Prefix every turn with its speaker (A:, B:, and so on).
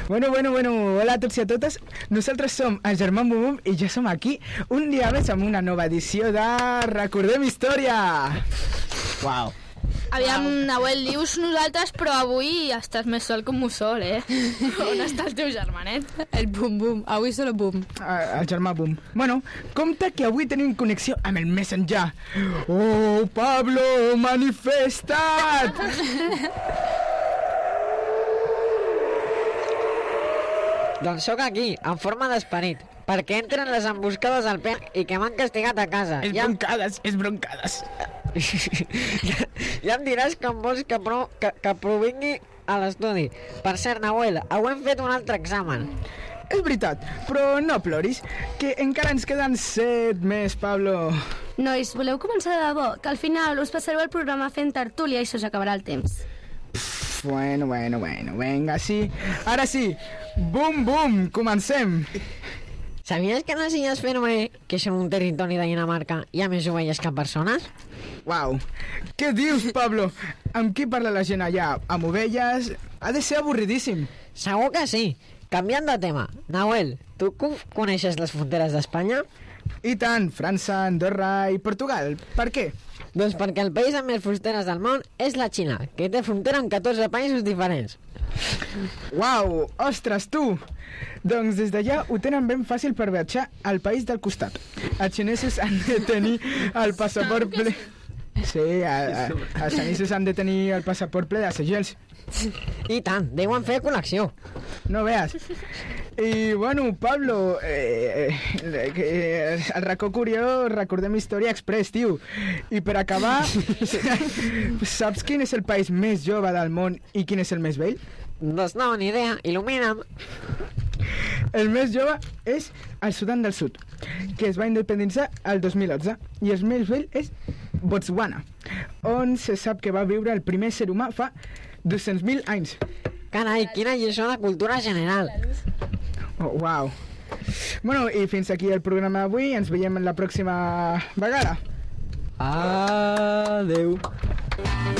A: Bueno, hola a tots i a totes. Nosaltres som el Germà Bum Bum i ja som aquí un dia més amb una nova edició de Recordem Història. Uau.
B: Aviam, Nahuel, dius nosaltres, però avui estàs més sol que un mussol, On està el teu germanet?
C: El Bum Bum, avui solo Bum.
A: El Germà Bum. Bueno, compte que avui tenim connexió amb el més enllà. Oh, Pablo, manifesta't!
D: Doncs sóc aquí, en forma d'esperit, perquè entren les emboscades al pen i que m'han castigat a casa.
A: És broncades.
D: Ja em diràs com vols que provingui a l'estudi. Per cert, Nahuel, avui hem fet un altre examen.
A: És veritat, però no ploris, que encara ens queden 7 més, Pablo.
E: Nois, voleu començar de debò? Que al final us passareu el programa fent tertúlia i se us acabarà el temps.
A: Bueno, venga, sí. Ara sí, bum, bum, comencem.
D: Sabies que les Illes Fèroe, que són un territori de Dinamarca, hi ha més ovelles que persones?
A: Uau, què dius, Pablo? Amb qui parla la gent allà? Amb ovelles? Ha de ser avorridíssim.
D: Segur que sí. Canviant de tema, Nahuel, tu coneixes les fronteres d'Espanya?
A: I tant, França, Andorra i Portugal. Per què?
D: Doncs perquè el país amb més fronteres del món és la Xina, que té frontera amb 14 països diferents.
A: Uau, ostres, tu! Doncs des d'allà ho tenen ben fàcil per viatjar al país del costat. Els xinesos han de tenir el passaport ple... Sí, els xinesos han de tenir el passaport ple de segells.
D: I tant, deuen fer col·lecció.
A: No veas. I bueno, Pablo, el racó curiós, Recordem Història Express, tio. I per acabar, saps quin és el país més jove del món i quin és el més vell?
D: Doncs no, ni idea, il·lumina'm.
A: El més jove és el Sudan del Sud, que es va independitzar el 2011, i el més vell és Botswana, on se sap que va viure el primer ser humà fa 200.000 anys.
D: Carai, quina lliçó de cultura general.
A: Oh, uau. Bueno, i fins aquí el programa d'avui. Ens veiem la pròxima vegada.
D: Adeu.